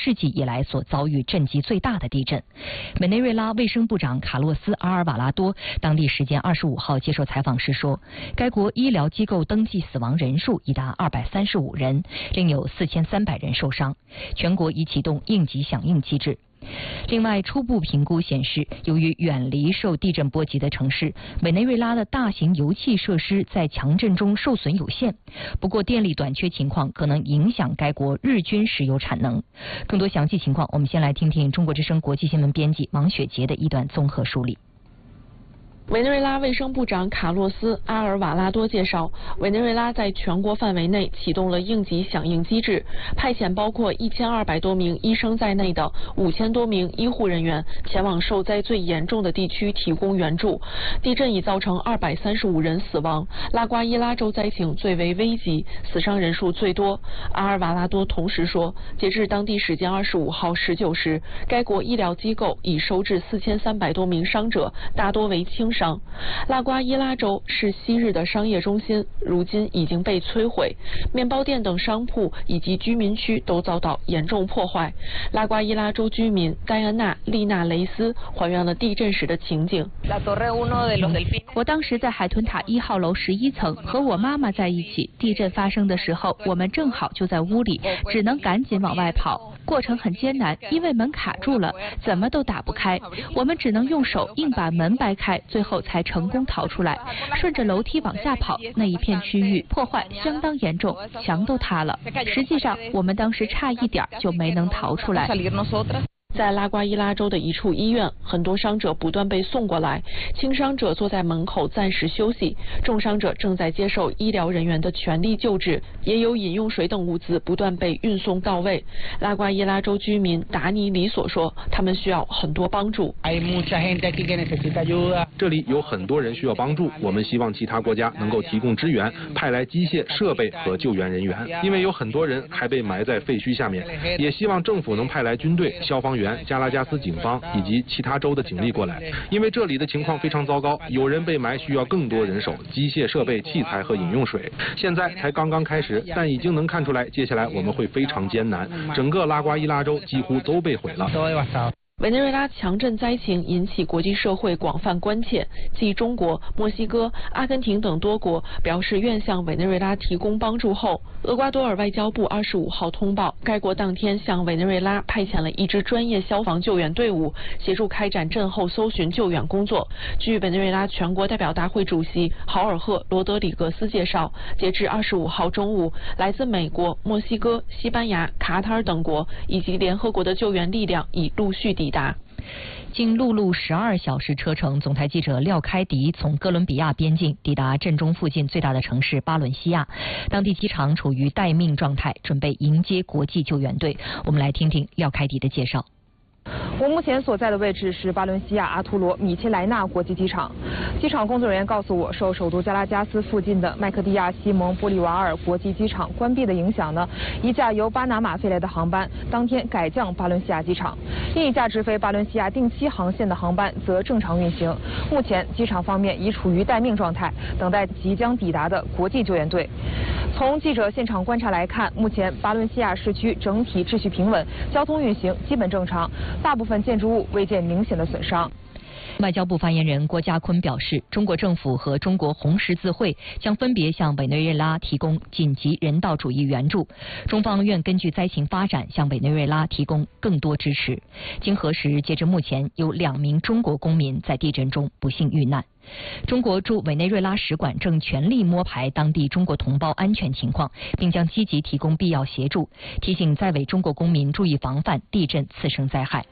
世纪以来所遭遇震级最大的地震。委内瑞拉卫生部长卡洛斯·阿尔瓦拉多当地时间25号接受采访时说，该国医疗机构登记死亡人数已达235人，另有4300人受伤，全国已启动应急响应机制。另外，初步评估显示，由于远离受地震波及的城市，委内瑞拉的大型油气设施在强震中受损有限。不过，电力短缺情况可能影响该国日均石油产能。更多详细情况，我们先来听听中国之声国际新闻编辑王雪杰的一段综合梳理。 委内瑞拉卫生部长卡洛斯·阿尔瓦拉多介绍，委内瑞拉在全国范围内启动了应急响应机制，派遣包括1200多名医生在内的5000多名医护人员前往受灾最严重的地区提供援助。地震已造成235人死亡，拉瓜伊拉州灾情最为危急，死伤人数最多。阿尔瓦拉多同时说，截至当地时间25号19时，该国医疗机构已收治4300多名伤者，大多为轻伤。拉瓜伊拉州是昔日的商业中心，如今已经被摧毁，面包店等商铺以及居民区都遭到严重破坏。拉瓜伊拉州居民戴安娜·丽娜雷斯还原了地震时的情景。 我当时在海豚塔1号楼11层，和我妈妈在一起。地震发生的时候，我们正好就在屋里，只能赶紧往外跑。过程很艰难，因为门卡住了，怎么都打不开，我们只能用手硬把门掰开，最后才成功逃出来。顺着楼梯往下跑，那一片区域破坏相当严重，墙都塌了。实际上，我们当时差一点就没能逃出来。 在拉瓜伊拉州的一处医院，很多伤者不断被送过来，轻伤者坐在门口暂时休息，重伤者正在接受医疗人员的全力救治，也有饮用水等物资不断被运送到位。拉瓜伊拉州居民达尼里索说，他们需要很多帮助。 这里有很多人需要帮助，我们希望其他国家能够提供支援，派来机械设备和救援人员，因为有很多人还被埋在废墟下面。也希望政府能派来军队、消防员、加拉加斯警方以及其他州的警力过来，因为这里的情况非常糟糕，有人被埋需要更多人手、机械设备、器材和饮用水。现在才刚刚开始，但已经能看出来，接下来我们会非常艰难，整个拉瓜伊拉州几乎都被毁了。 委内瑞拉强震灾情引起国际社会广泛关切，继中国、墨西哥、阿根廷等多国表示愿向委内瑞拉提供帮助后，厄瓜多尔外交部25号通报，该国当天向委内瑞拉派遣了一支专业消防救援队伍，协助开展震后搜寻救援工作。据委内瑞拉全国代表大会主席豪尔赫·罗德里格斯介绍，截至25号中午，来自美国、墨西哥、西班牙、卡塔尔等国以及联合国的救援力量已陆续抵达。 经陆路12小时车程，总台记者廖开迪从哥伦比亚边境抵达震中附近最大的城市巴伦西亚，当地机场处于待命状态，准备迎接国际救援队。我们来听听廖开迪的介绍。 我目前所在的位置是巴伦西亚阿图罗米切莱纳国际机场。机场工作人员告诉我，受首都加拉加斯附近的麦克蒂亚西蒙玻利瓦尔国际机场关闭的影响呢，一架由巴拿马飞来的航班当天改降巴伦西亚机场，另一架直飞巴伦西亚定期航线的航班则正常运行。目前机场方面已处于待命状态，等待即将抵达的国际救援队。从记者现场观察来看，目前巴伦西亚市区整体秩序平稳，交通运行基本正常，大部分建筑物未见明显的损伤。 外交部发言人郭家坤表示，中国政府和中国红十字会将分别向委内瑞拉提供紧急人道主义援助，中方愿根据灾情发展向委内瑞拉提供更多支持。经核实，截至目前有2名中国公民在地震中不幸遇难。中国驻委内瑞拉使馆正全力摸排当地中国同胞安全情况，并将积极提供必要协助，提醒在委中国公民注意防范地震次生灾害。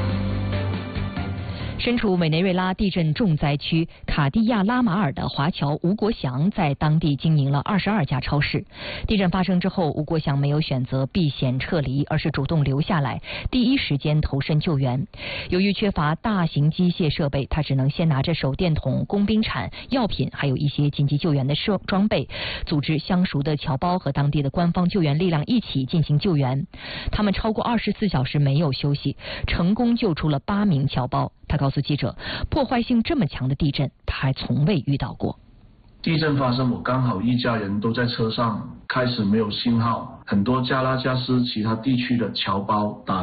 身处委内瑞拉地震重灾区卡地亚拉马尔的华侨吴国祥在当地经营了22家超市。地震发生之后，吴国祥没有选择避险撤离，而是主动留下来，第一时间投身救援。由于缺乏大型机械设备，他只能先拿着手电筒、工兵铲、药品，还有一些紧急救援的装备，组织相熟的侨胞和当地的官方救援力量一起进行救援。他们超过24小时没有休息，成功救出了8名侨胞。他告诉记者，破坏性这么强的地震，他还从未遇到过。 地震发生，我刚好一家人都在车上，开始没有信号，很多加拉加斯其他地区的侨胞打